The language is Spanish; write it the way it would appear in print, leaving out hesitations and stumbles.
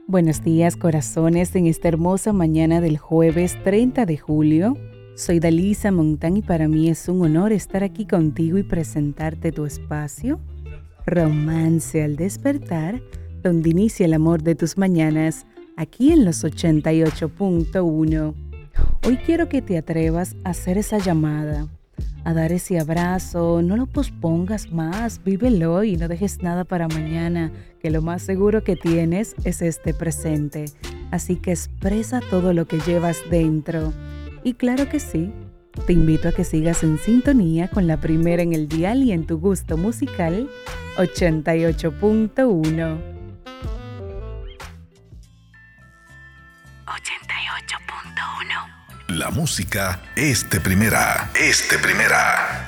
Buenos días, corazones, en esta hermosa mañana del jueves 30 de julio. Soy Dalisa Montán y para mí es un honor estar aquí contigo y presentarte tu espacio, Romance al Despertar, donde inicia el amor de tus mañanas, aquí en los 88.1. Hoy quiero que te atrevas a hacer esa llamada, a dar ese abrazo. No lo pospongas más, vívelo y no dejes nada para mañana, que lo más seguro que tienes es este presente. Así que expresa todo lo que llevas dentro. Y claro que sí, te invito a que sigas en sintonía con la primera en el dial y en tu gusto musical, 88.1. 88.1. La música es de primera. Es de primera.